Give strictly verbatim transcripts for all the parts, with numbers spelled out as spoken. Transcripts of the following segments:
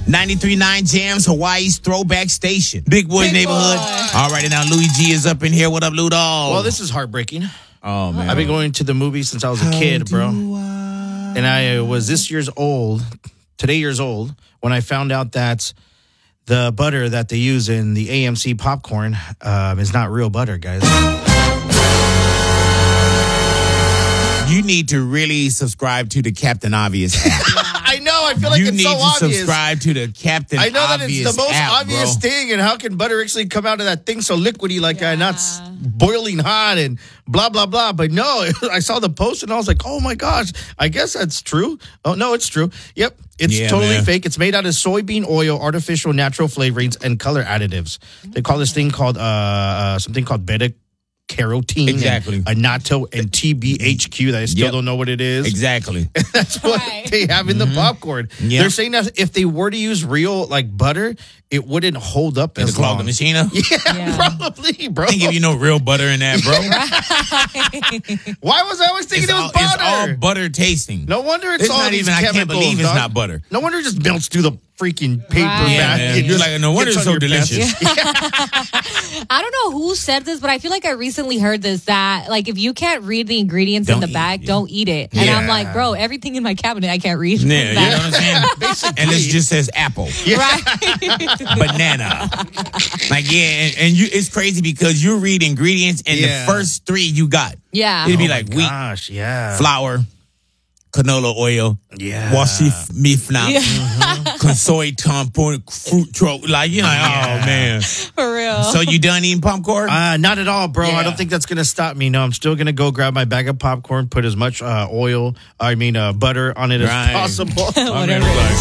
ninety-three point nine Jams, Hawaii's throwback station. Big Boy's Big Neighborhood. Boy. All right, now Louis G is up in here. What up, Lou Dog? Well, this is heartbreaking. Oh, man. I've been going to the movies since I was a kid, bro. And I was this year's old, today years old, when I found out that the butter that they use in the A M C popcorn um, is not real butter, guys. You need to really subscribe to the Captain Obvious app. I know. I feel like you it's need so to obvious. subscribe to the Captain I know that Obvious it's the most app, obvious bro. thing, and how can butter actually come out of that thing so liquidy like Yeah. that, not s- boiling hot and blah, blah, blah. But no, I saw the post and I was like, oh my gosh, I guess that's true. Oh, no, it's true. Yep, it's Yeah, totally man. fake. It's made out of soybean oil, artificial natural flavorings, and color additives. They call this thing called, uh, uh something called beta carotene, Exactly. and annatto, and T B H Q that I still Yep. don't know what it is. Exactly. That's what Right. they have in the popcorn. Yep. They're saying that if they were to use real like butter, it wouldn't hold up In the as long. clogging machine. I Yeah, Yeah. probably, bro. ain't give you no real butter in that, bro. Why was I always thinking It's it was all, it's all butter? butter tasting. No wonder it's, It's all not these even- I can't chemicals, believe it's dog. not butter. No wonder it just melts through the freaking paper Right. Yeah, bag. man. It You're just like, no wonder gets it's on so your pants. delicious. I don't know who said this, but I feel like I recently heard this that like if you can't read the ingredients Don't in the eat bag, it. don't eat it. And Yeah. I'm like, bro, everything in my cabinet I can't read. Yeah, you know That- what I'm saying? Basically. And it just says apple, Right. banana. Like, yeah, and, and you, it's crazy because you read ingredients and Yeah. the first three you got. Yeah. It'd be Oh like my wheat, gosh, yeah. flour, canola oil, Yeah. washi mifna, Yeah. consoy tampon, fruit tro. Like, you know, oh, man. For real. So you done eating popcorn? Uh, not at all, bro. Yeah. I don't think that's going to stop me. No, I'm still going to go grab my bag of popcorn, put as much uh, oil, I mean uh, butter on it Right. as possible. Whatever.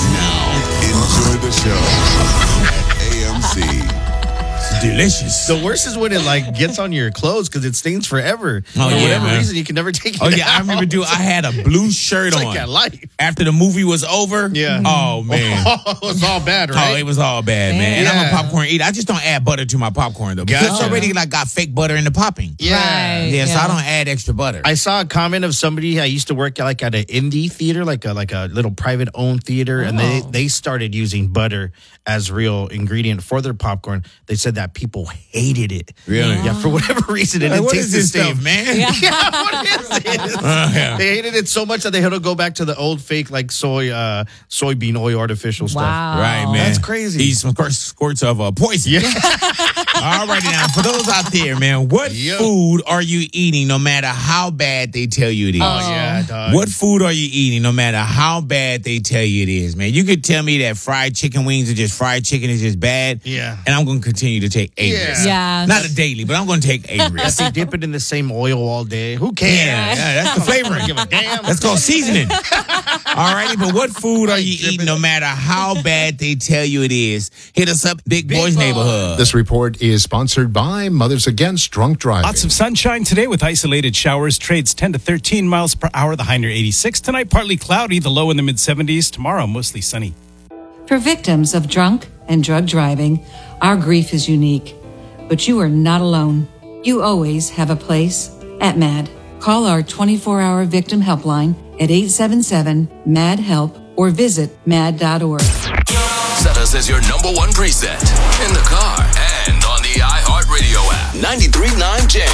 Enjoy the show at A M C. Delicious. The worst is when it like gets on your clothes because it stains forever. Oh, For yeah, whatever man. reason, you can never take it Oh, yeah, I out. remember, dude, I had a blue shirt It's on. like that life. After the movie was over. Yeah. Oh, man. it was all bad, right? Oh, it was all bad, man. And I'm a Yeah. popcorn eater. I just don't add butter to my popcorn, though. Because it's Gotcha. already like got fake butter in the popping. yeah. Right. Yeah, so Yeah. I don't add extra butter. I saw a comment of somebody I used to work at like at an indie theater, like a like a little private owned theater, and they Oh. they started using butter as real ingredient for their popcorn. They said that people hated it. Really? Yeah, for whatever reason, it Like, didn't what taste is the this same. stuff, man? Yeah. Yeah, what is this? Uh, yeah. They hated it so much that they had to go back to the old fake like soy uh soybean oil artificial stuff. Wow. Right, man. That's crazy. Eat some squirts, squirts of uh, poison. Yeah. All righty now, for those out there, man, what Yep. food are you eating no matter how bad they tell you it is? Oh yeah, dog. What food are you eating no matter how bad they tell you it is, man? You could tell me that fried chicken wings are just fried chicken is just bad. Yeah. And I'm going to continue to take a Yeah. risk. Yeah. Not a daily, but I'm going to take a Yes, risk. they dip it in the same oil all day. Who cares? Yeah, yeah, that's the flavoring. Give a damn. That's called seasoning. All righty, but what food are you eating no matter how bad they tell you it is? Hit us up, Big Boys Boy. Neighborhood. This report is sponsored by Mothers Against Drunk Driving. Lots of sunshine today with isolated showers. Trades ten to thirteen miles per hour. The high near eighty-six. Tonight, partly cloudy. The low in the mid seventies. Tomorrow, mostly sunny. For victims of drunk and drug driving, our grief is unique. But you are not alone. You always have a place at MAD. Call our twenty-four hour victim helpline at eight seven seven, M A D, HELP or visit mad dot org. Set us as your number one preset in the car and on the iHeartRadio app. ninety-three point nine Jam.